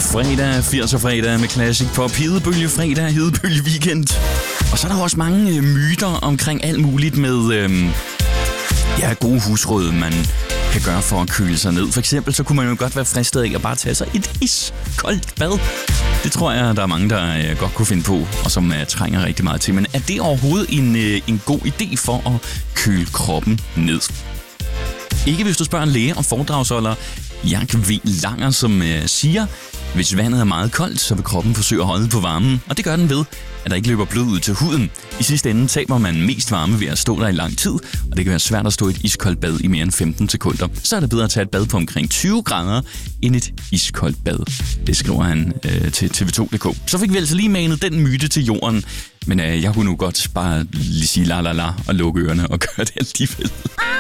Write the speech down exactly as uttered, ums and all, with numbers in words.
Fredag, firser fredag med Classic Pop, hedebølge fredag, hedebølge weekend. Og så er der også mange øh, myter omkring alt muligt med øh, ja, gode husråd, man kan gøre for at køle sig ned. For eksempel så kunne man jo godt være fristet af at bare tage sig et iskoldt bad. Det tror jeg, der er mange, der øh, godt kunne finde på, og som øh, trænger rigtig meget til. Men er det overhovedet en, øh, en god idé for at køle kroppen ned? Ikke hvis du spørger en læge og foredragsholder Jack V. Langer, som øh, siger, hvis vandet er meget koldt, så vil kroppen forsøge at holde på varmen. Og det gør den ved, at der ikke løber blod ud til huden. I sidste ende taber man mest varme ved at stå der i lang tid, og det kan være svært at stå i et iskoldt bad i mere end femten sekunder. Så er det bedre at tage et bad på omkring tyve grader end et iskoldt bad. Det skriver han øh, til T V to punktum d k. Så fik vi altså lige manet den myte til jorden, men øh, jeg kunne nu godt bare lige sige la la la og lukke ørerne og gøre det alligevel.